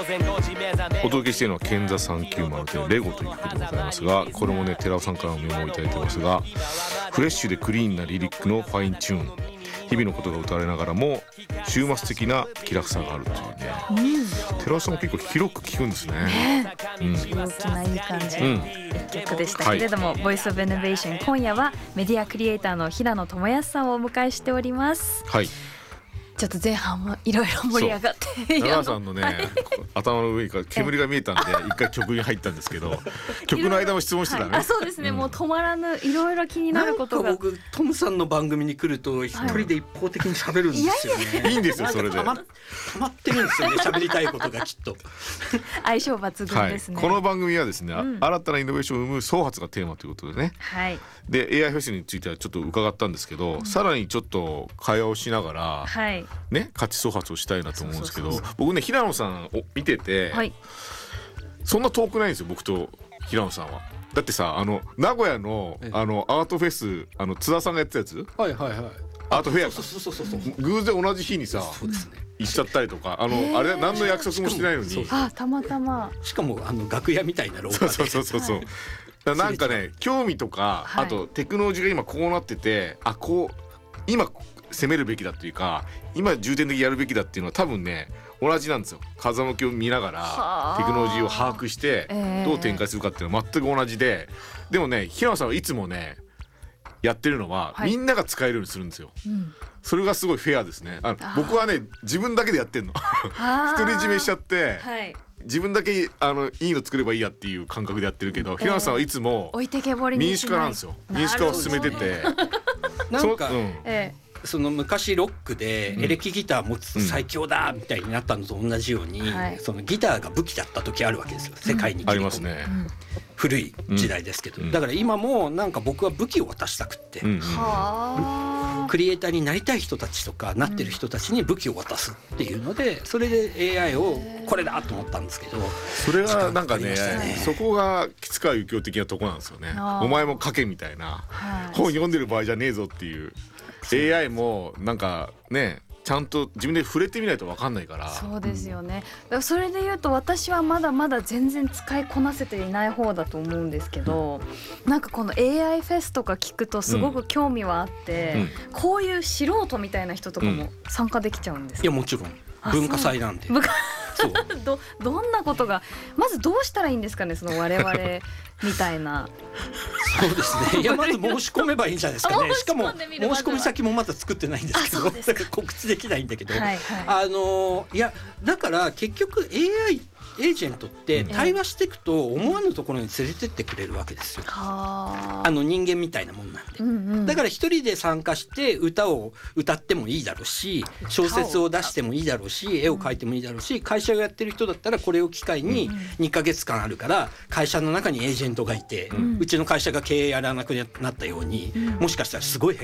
お届けしているのは賢座390でレゴということでございますが、これもね寺尾さんからのメモをいただいてますが、フレッシュでクリーンなリリックのファインチューン、日々のことが歌われながらも終末的な気楽さがあるというね、寺尾さんも結構広く聞くんですね。 大きないい感じ、一曲でしたけれども、ボイスオブイノベーション、今夜はメディアクリエイターの平野智康さんをお迎えしております。 はい、 ちょっと前半もいろいろ盛り上がって長川さんのね頭の上から煙が見えたんで一回曲に入ったんですけど、曲の間も質問してたね。 そうですね、もう止まらぬいろいろ気になることが。 なんか僕トムさんの番組に来ると一人で一方的に喋るんですよね。 いいんですよ、それで溜まってるんですよね、喋りたいことがきっと相性抜群ですね。 この番組はですね、新たなイノベーションを生む創発がテーマということでね、で AI フェスについてはちょっと伺ったんですけど、さらにちょっと会話をしながら、ね、価値創発をしたいなと思うんですけど、僕ね平野さんを見てて、そんな遠くないんですよ、僕と平野さんは。だってさ、名古屋のアートフェス、津田さんがやってたやつ、アートフェアか、偶然同じ日にさ行っちゃったりとか、あれ何の約束もしてないのに、 たまたま、 しかも楽屋みたいな廊下で、 そうなんかね、興味とか、あとテクノロジーが今こうなってて、こう今攻めるべきだっていうか、今重点的にやるべきだっていうのは多分ね同じなんですよ。風向きを見ながらテクノロジーを把握してどう展開するかっていうのは全く同じで、でもね平野さんはいつもねやってるのは、みんなが使えるようにするんですよ。それがすごいフェアですね。僕はね自分だけでやってんの独り占めしちゃって、自分だけいいの作ればいいやっていう感覚でやってるけど、平野さんはいつも民主化なんですよ。民主化を進めてて、 なんかその昔ロックでエレキギター持つと最強だみたいになったのと同じように、そのギターが武器だった時あるわけですよ、世界に。 ありますね、 古い時代ですけど、だから今もなんか僕は武器を渡したくって、クリエイターになりたい人たちとかなってる人たちに武器を渡すっていうので、それで AI をこれだと思ったんですけど、 それがなんかねそこが吉川幸雄的なとこなんですよね。お前も書けみたいな、本読んでる場合じゃねえぞっていう。AI もなんかねちゃんと自分で触れてみないと分かんないから。 そうですよね。だからそれで言うと私はまだまだ全然使いこなせていない方だと思うんですけど、なんかこの AI フェスとか聞くとすごく興味はあって、こういう素人みたいな人とかも参加できちゃうんですか？ いやもちろん文化祭なんで。 どんなことがまずどうしたらいいんですかね、その我々みたいな。 そうですね、いやまず申し込めばいいんじゃないですかね。しかも申し込み先もまだ作ってないんですけど、だから告知できないんだけど、いやだから結局 AIエージェントって対話していくと思わぬところに連れてってくれるわけですよ。人間みたいなもんなんで、だから一人で参加して歌を歌ってもいいだろうし、小説を出してもいいだろうし、絵を描いてもいいだろうし、会社がやってる人だったらこれを機会に2ヶ月間あるから会社の中にエージェントがいて、うちの会社が経営やらなくなったように、もしかしたらすごい